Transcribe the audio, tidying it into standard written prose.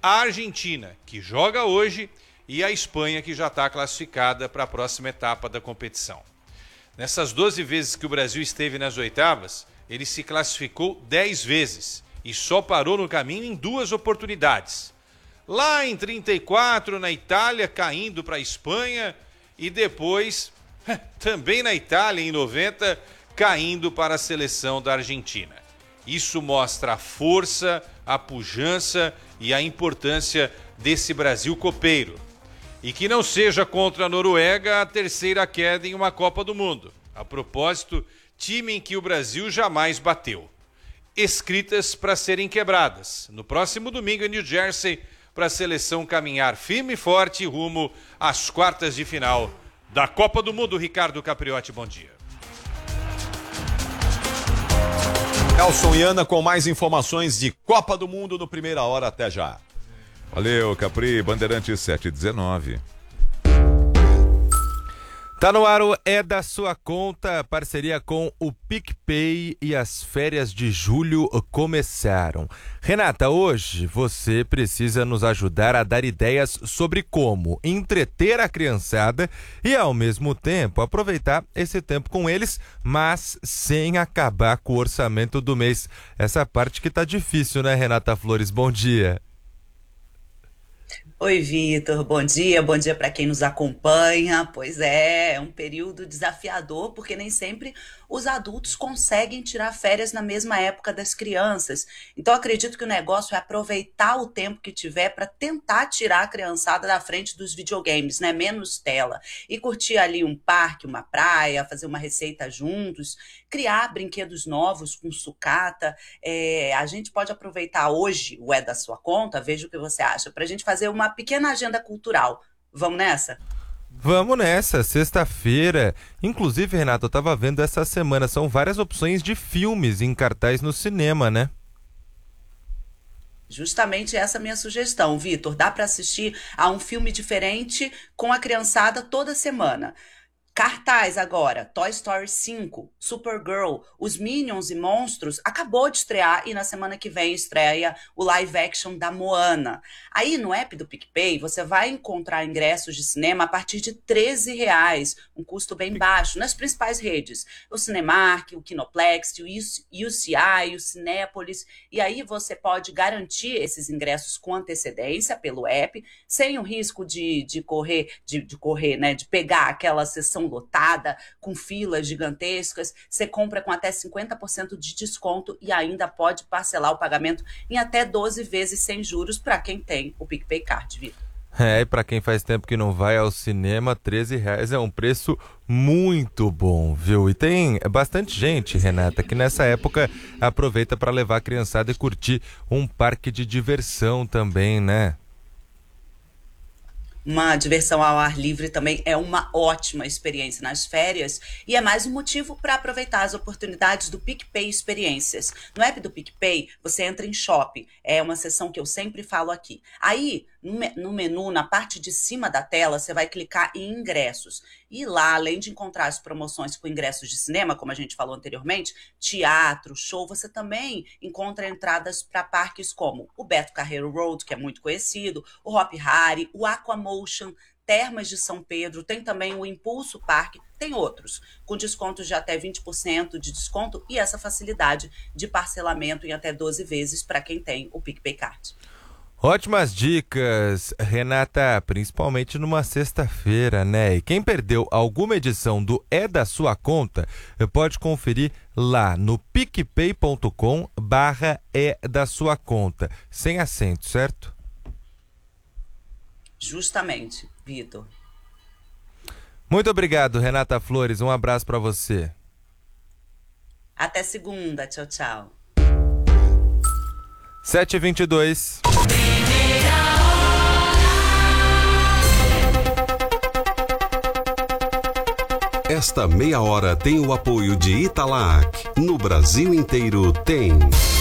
a Argentina, que joga hoje, e a Espanha, que já está classificada para a próxima etapa da competição. Nessas 12 vezes que o Brasil esteve nas oitavas, ele se classificou 10 vezes e só parou no caminho em 2 oportunidades. Lá em 34, na Itália, caindo para a Espanha, e depois, também na Itália, em 90, caindo para a seleção da Argentina. Isso mostra a força, a pujança e a importância desse Brasil copeiro. E que não seja contra a Noruega a terceira queda em uma Copa do Mundo. A propósito, time em que o Brasil jamais bateu. Escritas para serem quebradas. No próximo domingo em New Jersey, para a seleção caminhar firme e forte rumo às quartas de final da Copa do Mundo. Ricardo Capriotti, bom dia. Elson e Ana com mais informações de Copa do Mundo no Primeira Hora. Até já. Valeu, Capri. Bandeirantes 719. Tá no ar o É da Sua Conta, parceria com o PicPay, e as férias de julho começaram. Renata, hoje você precisa nos ajudar a dar ideias sobre como entreter a criançada e, ao mesmo tempo, aproveitar esse tempo com eles, mas sem acabar com o orçamento do mês. Essa parte que tá difícil, né, Renata Flores? Bom dia. Oi, Vitor, bom dia para quem nos acompanha. Pois é um período desafiador, porque nem sempre os adultos conseguem tirar férias na mesma época das crianças. Então, acredito que o negócio é aproveitar o tempo que tiver para tentar tirar a criançada da frente dos videogames, né? Menos tela. E curtir ali um parque, uma praia, fazer uma receita juntos, criar brinquedos novos com sucata. A gente pode aproveitar hoje o É da Sua Conta, veja o que você acha, para a gente fazer uma pequena agenda cultural. Vamos nessa? Vamos nessa, sexta-feira. Inclusive, Renato, eu estava vendo essa semana, são várias opções de filmes em cartaz no cinema, né? Justamente essa é a minha sugestão, Vitor. Dá para assistir a um filme diferente com a criançada toda semana. Cartaz agora, Toy Story 5, Supergirl, Os Minions e Monstros, acabou de estrear e na semana que vem estreia o live action da Moana. Aí no app do PicPay você vai encontrar ingressos de cinema a partir de R$13, um custo bem baixo, nas principais redes. O Cinemark, o Kinoplex, o UCI, o Cinépolis, e aí você pode garantir esses ingressos com antecedência pelo app, sem o risco de correr, né, de pegar aquela sessão lotada, com filas gigantescas. Você compra com até 50% de desconto e ainda pode parcelar o pagamento em até 12 vezes sem juros para quem tem o PicPay Card, Vitor. E para quem faz tempo que não vai ao cinema, R$13 é um preço muito bom, viu? E tem bastante gente, Renata, que nessa época aproveita para levar a criançada e curtir um parque de diversão também, né? Uma diversão ao ar livre também é uma ótima experiência nas férias e é mais um motivo para aproveitar as oportunidades do PicPay Experiências. No app do PicPay, você entra em Shop, é uma seção que eu sempre falo aqui. Aí, no menu, na parte de cima da tela, você vai clicar em ingressos. E lá, além de encontrar as promoções com ingressos de cinema, como a gente falou anteriormente, teatro, show, você também encontra entradas para parques como o Beto Carreiro Road, que é muito conhecido, o Hop Hari, o Aquamotion, Termas de São Pedro, tem também o Impulso Parque, tem outros, com descontos de até 20% de desconto e essa facilidade de parcelamento em até 12 vezes para quem tem o PicPay Card. Ótimas dicas, Renata, principalmente numa sexta-feira, né? E quem perdeu alguma edição do É da Sua Conta, pode conferir lá no picpay.com/é da sua conta, sem acento, certo? Justamente, Vitor. Muito obrigado, Renata Flores, um abraço para você. Até segunda, tchau, tchau. 7h22. Esta meia hora tem o apoio de Italac. No Brasil inteiro tem.